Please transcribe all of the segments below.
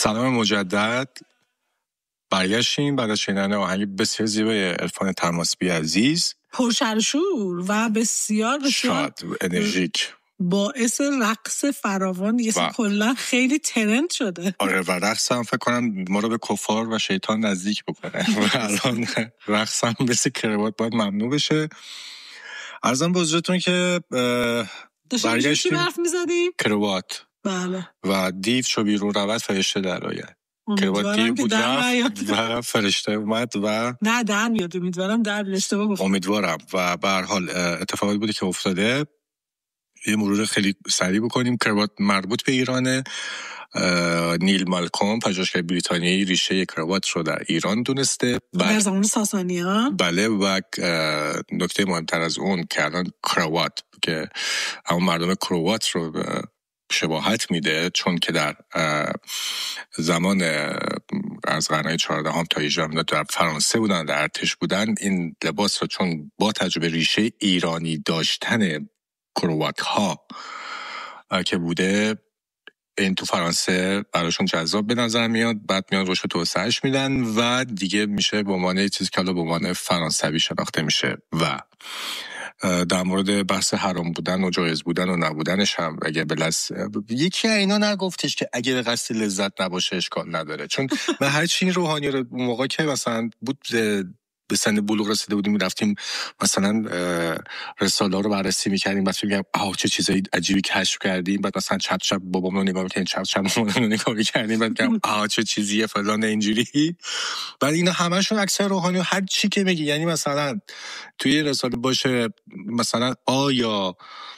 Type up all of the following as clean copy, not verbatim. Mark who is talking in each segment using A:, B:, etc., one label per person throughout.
A: سلام مجدد. برگشتیم بعد از شنیدن آهنگ بسیار زیبای عرفان طماسبی عزیز،
B: پرشرشور و بسیار
A: شاد انرژیک،
B: باعث رقص فراوان دیگه کلا خیلی ترند شده.
A: آره و رقص هم فکر کنم ما رو به کفار و شیطان نزدیک بکنه. الان رقص هم مثل کروات باید ممنوع بشه. عرضم به حضورتون که
B: برگشتیم حرف میزدیم
A: کروات،
B: بله،
A: و دیو چو بیرون رود فرشته در آید. کروات دیو بود رفت و فرشته اومد و
B: نه در میاد. امیدوارم در اشتباه گفتم.
A: امیدوارم. و به هر حال اتفاقاتی بوده که افتاده. یه مرور خیلی سریع بکنیم. کروات مربوط به ایرانه. نیل مالکوم پژوهشگر بریتانیایی ریشه کروات رو در ایران دونسته
B: در زمان ساسانیان.
A: بله، و نکته مهمتر از اون که الان کروات که همون مردم کروات رو شباهت میده، چون که در زمان از قرن 14 تا 18 در فرانسه بودن، در ارتش بودن، این لباس رو چون با تجربه ریشه ایرانی داشتن کروات ها که بوده، این تو فرانسه براشون جذاب به نظر میاد. بعد میان روش توسعهش میدن و دیگه میشه به عنوان چیزی که حالا به عنوان فرانسوی شناخته میشه. و در مورد بحث حرام بودن و جایز بودن و نبودنش هم اگه یکی اینا نگفتش که اگه به قصد لذت نباشه اشکال نداره، چون من هر چی این روحانی رو موقع که مثلا بود به سن بلوغ رسیده بودیم رفتیم مثلا رساله رو بررسی می‌کردیم، بعد میگم چه چیزای عجیبی کشف کردیم، بعد مثلا چپ بابامون رو نگاه می‌کردیم، چپ مامانمون رو نگاه می‌کردیم، بعد میگم چه چیزیه فلان اینجوری. بعد اینا همشون اکثر روحانی هر چی که میگی، یعنی مثلا توی رساله باشه مثلا آیا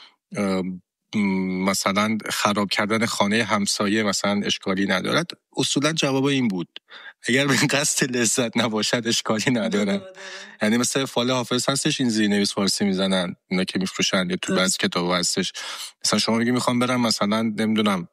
A: مثلا خراب کردن خانه همسایه مثلا اشکالی ندارد، اصولا جواب این بود اگر به قصد لذت نباشد اشکالی نداره. یعنی مثلا فال حافظ هستش، این زیرنویس فارسی میزنن اینا که میفروشن، یا تو بعضی کتابا هستش مثلا شما میگی میخوام برم مثلا نمیدونم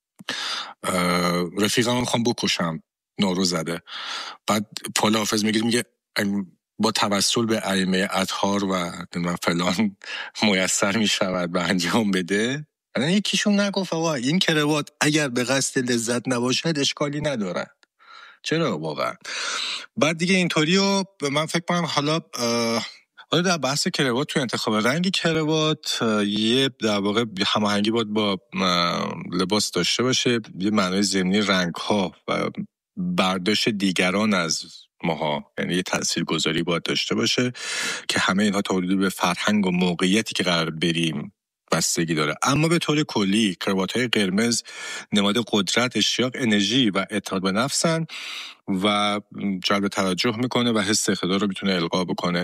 A: رفیقمو میخوام بکشم، نارو زده، بعد فال حافظ میگه با توسل به ائمه اطهار و فلان میسر میشود به انجام بده. الان یکیشون نگفت آقا این کروات اگر به قصد لذت نباشد اشکالی ندارد؟ چرا واقعا؟ بعد دیگه اینطوری و من فکر کنم حالا در بحث کروات، تو انتخاب رنگ کروات یه در واقع هماهنگی باید با لباس داشته باشه، یه معنای ضمنی رنگ ها و برداشت دیگران از ماها، یعنی یه تاثیرگذاری باید داشته باشه که همه اینها تا حدودی به فرهنگ و موقعیتی که قرار بریم بستگی داره. اما به طور کلی کروات‌های قرمز نماد قدرت، اشتیاق، انرژی و اعتماد به نفسن و جلب توجه میکنه و حس اقتدار رو میتونه القا بکنه.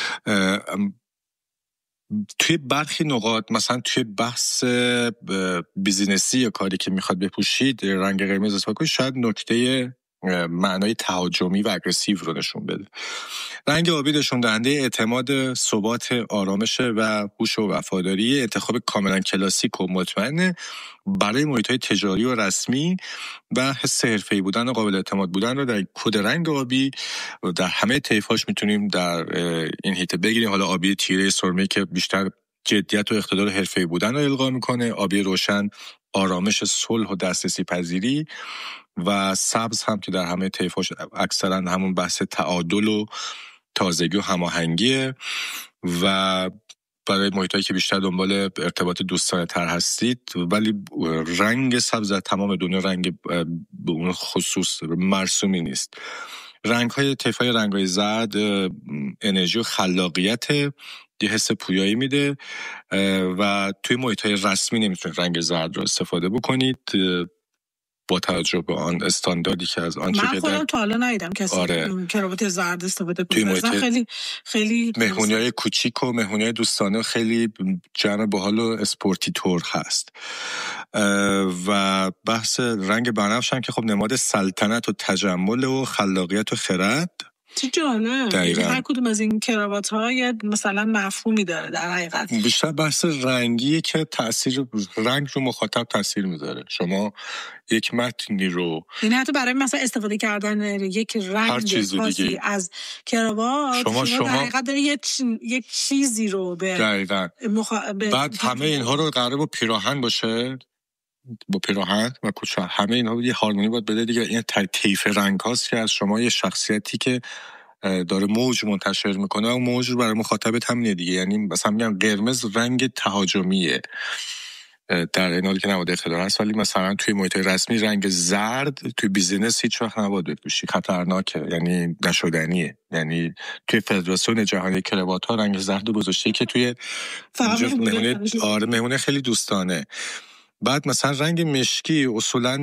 A: توی برخی نقاط مثلا توی بحث بیزینسی یا کاری که میخواد بپوشید، رنگ قرمز استفاده کنید، شاید نکته معنای تهاجمی و اگریسیو رو نشون بده. رنگ آبی نشون دهنده اعتماد، ثبات، آرامش و هوش و وفاداری. انتخاب کاملا کلاسیک و مطمئن برای محیط‌های تجاری و رسمی و حس حرفه‌ای بودن و قابل اعتماد بودن رو در کد رنگ آبی و در همه طیف‌هاش میتونیم در این هیته بگیریم. حالا آبی تیره سرمه‌ای که بیشتر جدیت و اقتدار حرفه‌ای بودن رو القا میکنه، آبی روشن آرامش، صلح و دسترسی پذیری، و سبز هم که در همه طیف‌هاش اکثرا همون بحث تعادل و تازگی و هماهنگیه. و برای محیطایی که بیشتر دنبال ارتباط دوستانه تر هستید، ولی رنگ سبز در تمام دنیا رنگ به اون خصوص مرسومی نیست. رنگ‌های طیف‌های رنگ‌های زرد انرژی و خلاقیت، یه حس پویایی میده و توی محیط‌های رسمی نمیتونید رنگ زرد رو استفاده بکنید با توجه به آن استانداردی که از آنچه که
B: من خودم تا حالا ندیدم کسی کراوات زرد استفاده کنه. خیلی
A: مهمونی‌های کوچیک و مهمونی‌های دوستانه خیلی جمع باحال و اسپورتی طور هست. و بحث رنگ بنفش هم که خب نماد سلطنت و تجمل و خلاقیت و خرد.
B: چه جالب. هر کدوم از این کراوات ها مثلا مفهومی داره در حقیقت.
A: بیشتر بحث رنگیه که رنگ رو مخاطب تاثیر میذاره. شما یک متنی رو،
B: این حتی برای مثلا استفاده کردن یک رنگ خاصی از کراوات شما در حقیقت داره یک چیزی رو به
A: بعد همه اینها رو قراره با پیراهن باشه با پیراهن و کچل، همه اینا یه هارمونی باید بده دیگه. این طیف رنگ هاست که از شما یه شخصیتی که داره موج منتشر میکنه و موج رو برای مخاطبت همینه دیگه. یعنی مثلا میگم قرمز رنگ تهاجمیه در این حالی که نباید اختلال هست، ولی مثلا توی محیط رسمی رنگ زرد توی بیزینس هیچ وقت نباید بپوشی، خطرناکه، یعنی نشدنیه. یعنی توی فدراسیون جهانی کراوات ها رنگ زرد گذاشته که توی مهمونه خیلی دوستانه. بعد مثلا رنگ مشکی اصولا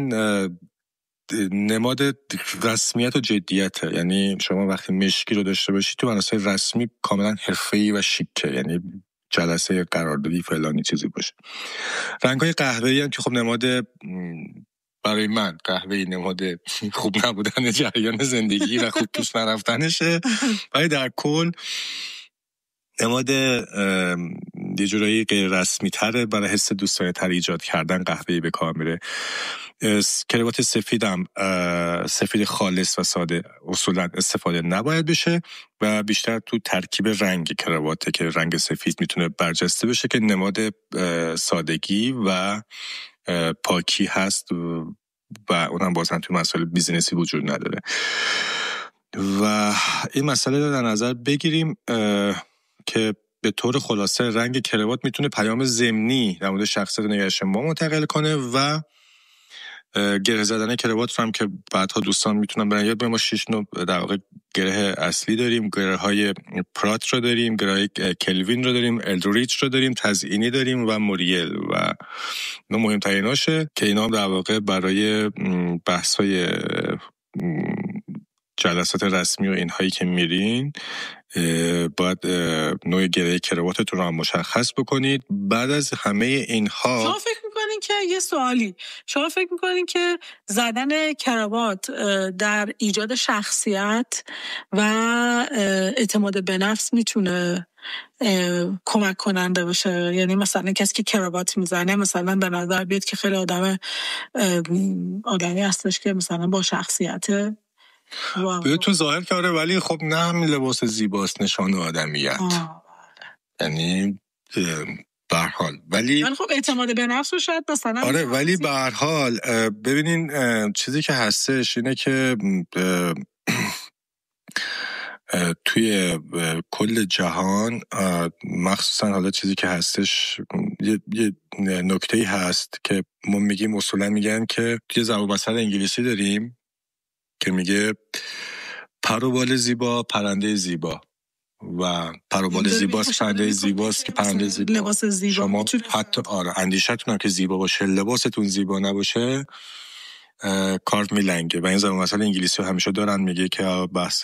A: نماد رسمیت و جدیته. یعنی شما وقتی مشکی رو داشته باشی تو مراسم رسمی کاملا حرفه‌ای و شیکه، یعنی جلسه قراردادی فلانی چیزی باشه. رنگ‌های قهوه‌ای هم که خب نماد، برای من قهوه‌ای نماد خوب نبودن جریان زندگی و خوب توش نرفتنشه، ولی در کل نماد یه جورایی غیر رسمی تره، برای حس دوستانه تر ایجاد کردن قهوه‌ای به کار میره. کراوات سفیدم سفید خالص و ساده اصولا استفاده نباید بشه و بیشتر تو ترکیب رنگ کراواته که رنگ سفید میتونه برجسته بشه که نماد سادگی و پاکی هست و اونم بازم تو مسائل بیزینسی وجود نداره. و این مسئله رو در نظر بگیریم که به طور خلاصه رنگ کراوات میتونه پیام ضمنی در مورد شخصیت نگرش ما منتقل کنه و گره زدن کراوات رو هم که بعدها دوستان میتونن برن یاد. ما 6 نوع در واقع گره اصلی داریم. گره های پرات رو داریم، گره های کلوین رو داریم، الدریچ رو داریم، تزئینی داریم و موریل و اینا مهمتریناشه که اینا هم در واقع برای بحث‌های جلسات رسمی و اینهایی که میرین باید نوع گره کراواتتون رو هم مشخص بکنید. بعد از همه اینها
B: شما فکر میکنین که یه سوالی، شما فکر میکنین که زدن کراوات در ایجاد شخصیت و اعتماد به نفس میتونه کمک کننده باشه؟ یعنی مثلا کسی که کراوات میزنه مثلا به نظر بیاد که خیلی آدمی هستش که مثلا با شخصیته
A: به تو ظاهر کرده، ولی خب نه همین لباس زیباست نشان آدمیت. یعنی به هر حال ولی
B: خب اعتماد به نفس رو شاید مثلا
A: آره، ولی به هر حال ببینین چیزی که هستش اینه که توی کل جهان مخصوصا حالا چیزی که هستش یه نکته‌ای هست که ما میگیم، اصولا میگن که یه ضرب المثل انگلیسی داریم که میگه پر و بال زیبا پرنده زیبا و پر و بال زیباست پرنده زیباست که پرنده زیبا.
B: لباس زیبا
A: شما حتی اندیشتون هم که زیبا باشه لباستون زیبا نباشه کارت میلنگه. و این ضرب المثل انگلیسی همیشه دارن میگه که بحث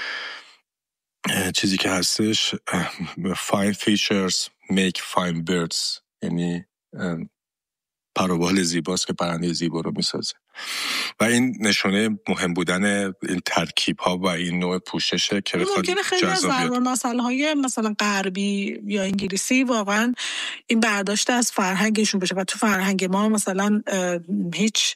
A: چیزی که هستش fine features make fine birds، یعنی پر و بال زیباست که پرنده زیبا رو میسازه. و این نشونه مهم بودن این ترکیب ها و این نوع پوششه که
B: ممکنه خیلی از ضرب المثل های مثلا غربی یا انگلیسی واقعا این برداشته از فرهنگشون بشه و تو فرهنگ ما مثلا هیچ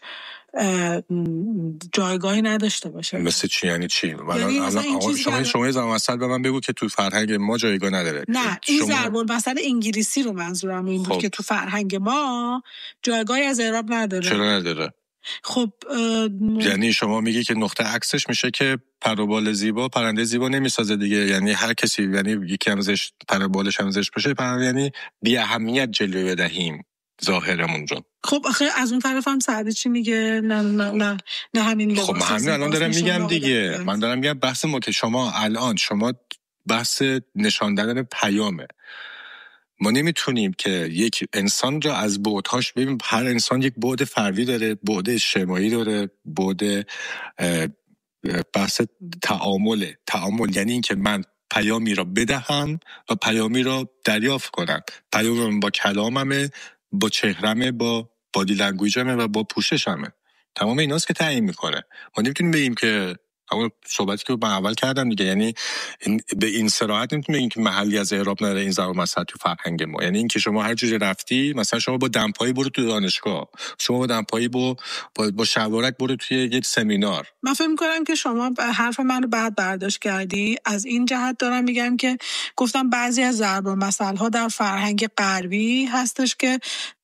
B: جایگاهی نداشته باشه.
A: مثل چی؟ یعنی چی؟ شما ضرب المثل به من بگو که تو فرهنگ ما جایگاه نداره.
B: نه این ضرب المثل انگلیسی رو منظورم این بود که تو فرهنگ ما جایگاهی از اعراب نداره.
A: چرا نداره؟
B: خب
A: یعنی شما میگی که نقطه عکسش میشه که پر و بال زیبا پرنده زیبا نمیسازه دیگه. یعنی هر کسی، یعنی یکی هم زشت پر و بالش هم زشت باشه یعنی بی اهمیت جلوه بدهیم ظاهرمون رو.
B: خب آخه از اون طرف هم سعدی چی میگه؟ نه همین لباس.
A: خب من همین الان دارم میگم دیگه. من دارم میگم بحث ما که شما بحث نشان دادن پیامه. ما نمیتونیم که یک انسان را از بعدهاش ببینیم. هر انسان یک بعد فردی داره، بعد اجتماعی داره، بعد بحث تعامل یعنی این که من پیامی را بدهم و پیامی را دریافت کنم. پیامم با کلاممه، با چهرمه، با بادی لنگویجمه و با پوششمه. تمام ایناست که تعیین میکنه. ما نمیتونیم بگیم که همون صحبتی که من اول کردم دیگه، یعنی به این صراحت نمیتونیم بگیم که محلی از اعراب نداره این ضرب المثل تو فرهنگ ما. یعنی این که شما هر جوری رفتی، مثلا شما با دمپایی برو تو دانشگاه، شما با دمپایی با شلوارک برو توی یک سمینار.
B: من فکر می‌کنم که شما حرف منو بعد برداشت کردی. از این جهت دارم میگم که گفتم بعضی از ضرب المثل ها در فرهنگ غربی هستش که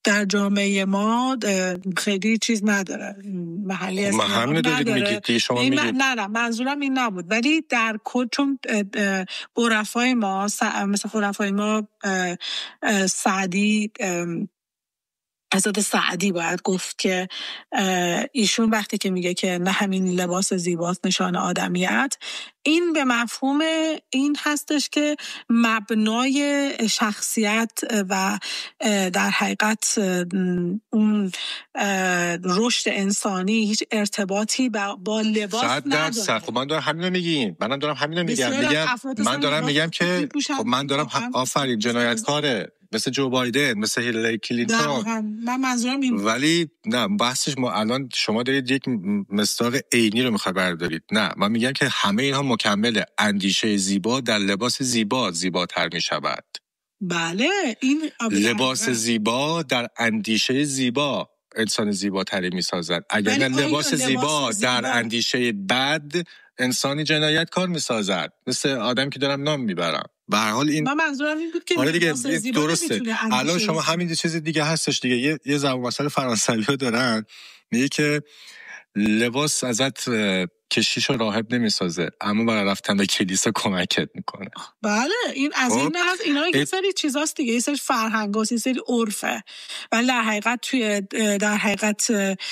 B: در جامعه ما خیلی چیز نداره، محلی
A: ما همینو دارید میگید شما میگید.
B: نه منظورم این نبود، ولی در کل چون عرفای ما مثل عرفای ما سعدی، حضرت سعدی باید گفت که ایشون وقتی که میگه که نه همین لباس زیباست نشان آدمیت، این به مفهوم این هستش که مبنای شخصیت و در حقیقت اون رشد انسانی هیچ ارتباطی با لباس نداره.
A: خب من دارم همینو میگم. من دارم میگم که خب من دارم آفرین جنایتکاره مثل جو بایدن، مثل هیلاری کلینتون.
B: من منظورم این.
A: ولی نه، بحثش ما الان شما دارید یک مصداق عینی رو میخواد بردارید. نه، من میگم که همه اینها مکمله. اندیشه زیبا در لباس زیبا زیباتر میشود.
B: بله، این
A: لباس زیبا در اندیشه زیبا انسان زیباتری میسازد. اگر لباس زیبا در اندیشه بد انسانی جنایتکار میسازد، مثل آدم که دارم نام میبرم. به هر حال این
B: من منظورم این بود که
A: آره دیگه درسته. الان شما همین چیز دیگه هستش دیگه. یه زبان مثلا فرانسوی‌ها دارن میگه که لباس ازت کشیش و راهب نمیسازه، اما برای رفتن به کلیسا کمکت میکنه.
B: بله، این از این نظر اینا یه سری چیزاست دیگه، یه سری فرهنگاست، یه سری عرفه. ولی در حقیقت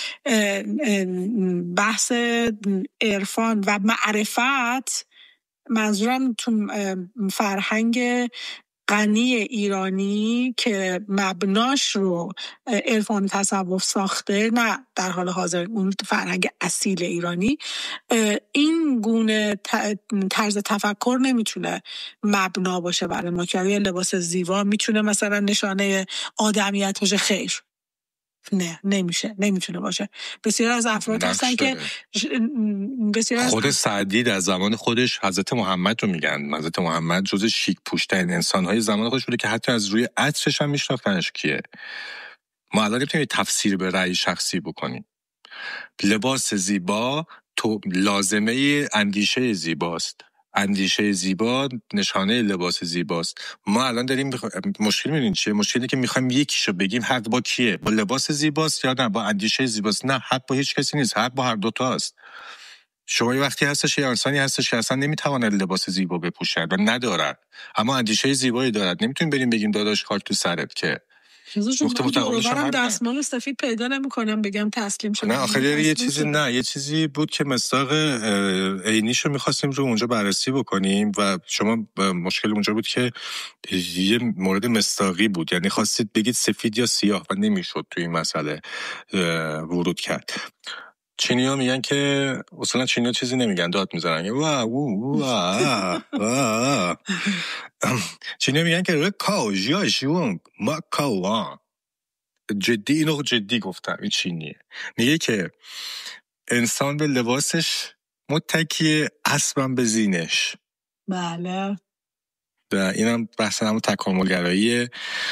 B: بحث عرفان و معرفت، منظورم تو فرهنگ غنی ایرانی که مبناش رو عرفان تصوف ساخته، نه در حال حاضر اون فرهنگ اصیل ایرانی، این گونه طرز تفکر نمیتونه مبنا باشه برای ما که یه لباس زیبا میتونه مثلا نشانه آدمیت باشه. خیر، نه، نمیتونه باشه. بسیار از افراد هستن که
A: خود سعدی در زمان خودش حضرت محمد رو میگن. حضرت محمد جز شیک پوشترین انسان‌های زمان خودش بوده که حتی از روی عطرش هم میشناختنش کیه. ما الان نمیتونیم تفسیر به رأی شخصی بکنیم. لباس زیبا تو لازمه اندیشه زیباست. اندیشه زیبا نشانه لباس زیباست. ما الان داریم مشکل می‌بینیم چیه؟ مشکلی که می‌خوایم یکیشو بگیم حق با کیه؟ با لباس زیباست یا نه با اندیشه زیباست؟ نه، حق با هیچ کسی نیست، حق با هر دو تاست. شما یه وقتی هستش یه انسانی هستش که اصلا نمیتواند لباس زیبا بپوشد و ندارد، اما اندیشه زیبایی دارد. نمیتونیم بریم بگیم داداش خاک تو سرت که
B: من دستمال سفید پیدا نمی‌کنم بگم تسلیم شدم.
A: نه آخه یه چیزی بود که مصداق عینیشو می‌خواستیم رو اونجا بررسی بکنیم و شما مشکل اونجا بود که یه مورد مصداقی بود، یعنی خواستید بگید سفید یا سیاه و نمیشد تو این مسئله ورود کرد. چینی‌ها میگن که اصلا چینی‌ها چیزی نمیگن، داد میزنن چینی‌ها میگن که رکاو جیا شون ما کاوان. جدی اینو جدی گفتم. این چینیه میگه که انسان به لباسش متکیه، اسبم به زینش.
B: بله،
A: اینم بحث همون تکاملگرایی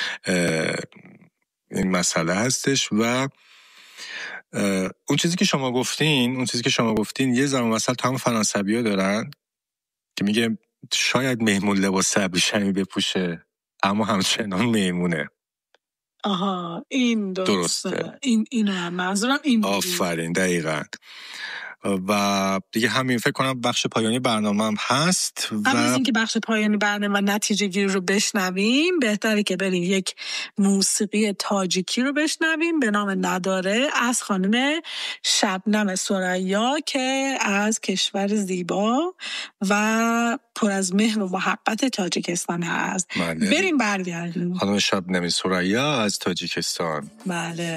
A: این مسئله هستش. و اون چیزی که شما گفتین یه زمان مثلا تا هم فرانسوی‌ها دارن که میگه شاید مهمون لباس ابریشمی بپوشه اما همچنان مهمونه.
B: آها، این درسته. اینو هم منظورم این بود.
A: آفرین، دقیقاً. و دیگه همین فکر کنم بخش پایانی برنامه هم هست و
B: از اینکه بخش پایانی برنامه و نتیجه گیری رو بشنویم، بهتره که بریم یک موسیقی تاجیکی رو بشنویم به نام نداره از خانم شبنم ثریا که از کشور زیبا و پر از مهر و محبت تاجیکستان هست.
A: بله.
B: بریم برگردیم.
A: خانم شبنم ثریا از تاجیکستان.
B: بله.